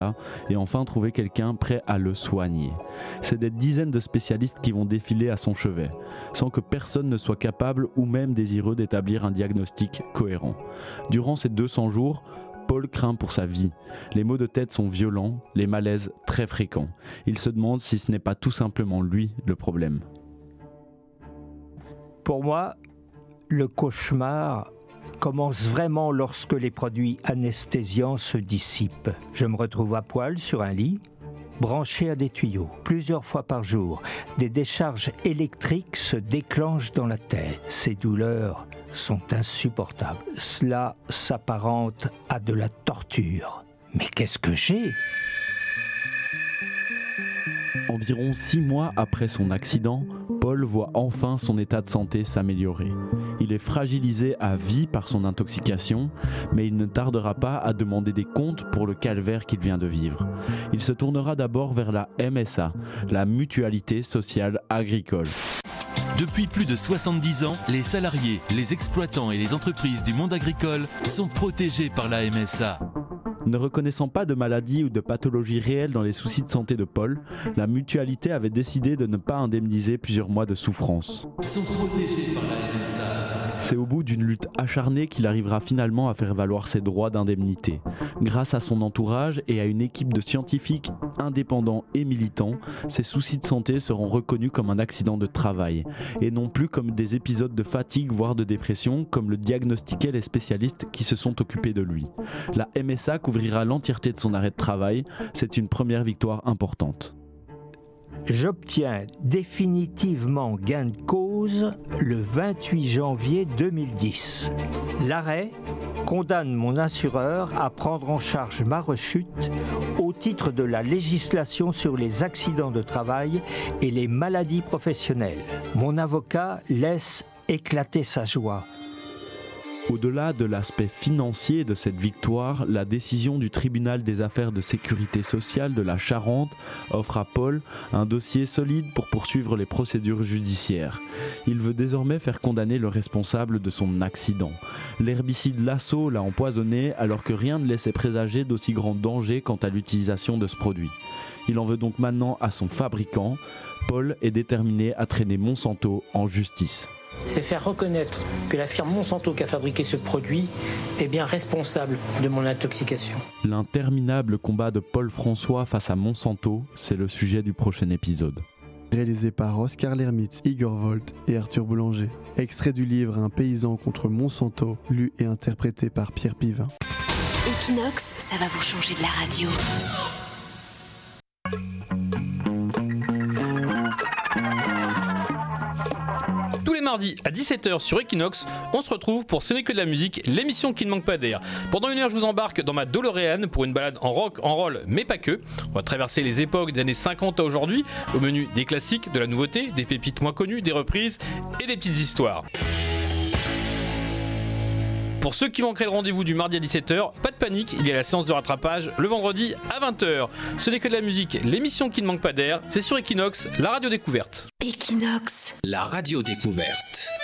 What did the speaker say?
et enfin trouver quelqu'un prêt à le soigner. C'est des dizaines de spécialistes qui vont défiler à son chevet, sans que personne ne soit capable ou même désireux d'établir un diagnostic cohérent. Durant ces 200 jours, Paul craint pour sa vie. Les maux de tête sont violents, les malaises très fréquents. Il se demande si ce n'est pas tout simplement lui le problème. Pour moi, le cauchemar commence vraiment lorsque les produits anesthésiants se dissipent. Je me retrouve à poil sur un lit, branché à des tuyaux. Plusieurs fois par jour, des décharges électriques se déclenchent dans la tête. Ces douleurs sont insupportables. Cela s'apparente à de la torture. Mais qu'est-ce que j'ai ? Environ 6 mois après son accident, Paul voit enfin son état de santé s'améliorer. Il est fragilisé à vie par son intoxication, mais il ne tardera pas à demander des comptes pour le calvaire qu'il vient de vivre. Il se tournera d'abord vers la MSA, la Mutualité Sociale Agricole. Depuis plus de 70 ans, les salariés, les exploitants et les entreprises du monde agricole sont protégés par la MSA. Ne reconnaissant pas de maladie ou de pathologie réelle dans les soucis de santé de Paul, la mutualité avait décidé de ne pas indemniser plusieurs mois de souffrance. Sont protégés par la MSA. C'est au bout d'une lutte acharnée qu'il arrivera finalement à faire valoir ses droits d'indemnité. Grâce à son entourage et à une équipe de scientifiques indépendants et militants, ses soucis de santé seront reconnus comme un accident de travail et non plus comme des épisodes de fatigue voire de dépression comme le diagnostiquaient les spécialistes qui se sont occupés de lui. La MSA couvrira l'entièreté de son arrêt de travail, c'est une première victoire importante. J'obtiens définitivement gain de cause le 28 janvier 2010. L'arrêt condamne mon assureur à prendre en charge ma rechute au titre de la législation sur les accidents de travail et les maladies professionnelles. Mon avocat laisse éclater sa joie. Au-delà de l'aspect financier de cette victoire, la décision du tribunal des affaires de sécurité sociale de la Charente offre à Paul un dossier solide pour poursuivre les procédures judiciaires. Il veut désormais faire condamner le responsable de son accident. L'herbicide Lasso l'a empoisonné alors que rien ne laissait présager d'aussi grand danger quant à l'utilisation de ce produit. Il en veut donc maintenant à son fabricant. Paul est déterminé à traîner Monsanto en justice. C'est faire reconnaître que la firme Monsanto qui a fabriqué ce produit est bien responsable de mon intoxication. L'interminable combat de Paul François face à Monsanto, c'est le sujet du prochain épisode. Réalisé par Oscar Lermitz, Igor Volt et Arthur Boulanger. Extrait du livre Un paysan contre Monsanto, lu et interprété par Pierre Pivin. Equinox, ça va vous changer de la radio. Tous les mardis à 17h sur Equinox, on se retrouve pour Ce n'est que de la musique, l'émission qui ne manque pas d'air. Pendant une heure, je vous embarque dans ma DeLorean pour une balade en rock, en roll, mais pas que. On va traverser les époques des années 50 à aujourd'hui, au menu des classiques, de la nouveauté, des pépites moins connues, des reprises et des petites histoires. Pour ceux qui manqueraient le rendez-vous du mardi à 17h, pas de panique, il y a la séance de rattrapage le vendredi à 20h. Ce n'est que de la musique, l'émission qui ne manque pas d'air, c'est sur Equinox, la radio découverte. Equinox, la radio découverte.